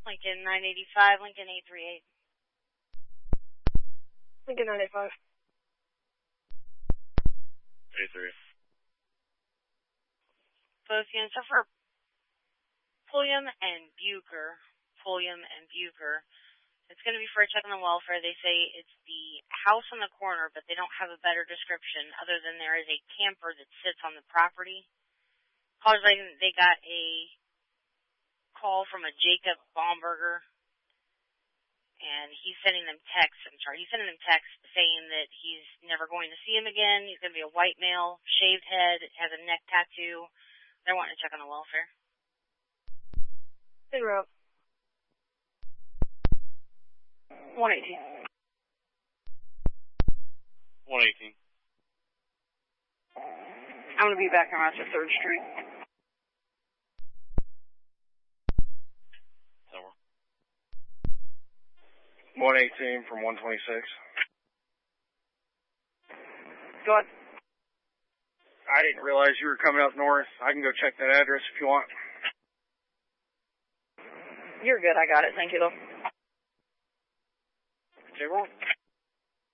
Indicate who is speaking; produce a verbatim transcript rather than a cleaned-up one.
Speaker 1: Lincoln nine eighty-five, Lincoln eight three eight.
Speaker 2: Lincoln nine eighty-five.
Speaker 3: eight three.
Speaker 1: Both units are for Pulliam and Bucher. Pulliam and Bucher. It's going to be for a check on the welfare. They say it's the house on the corner, but they don't have a better description other than there is a camper that sits on the property. Callers, they got a call from a Jacob Baumberger, and he's sending them texts. I'm sorry, he's sending them texts saying that he's never going to see him again. He's going to be a white male, shaved head, has a neck tattoo. They're wanting to check on the welfare.
Speaker 2: En route. one eighteen.
Speaker 3: one eighteen.
Speaker 2: I'm going to be back on to third Street.
Speaker 3: Over.
Speaker 4: one eighteen from one twenty-six.
Speaker 2: Go ahead.
Speaker 4: I didn't realize you were coming up north. I can go check that address if you want.
Speaker 2: You're good. I got it. Thank you, though.
Speaker 4: Okay, well.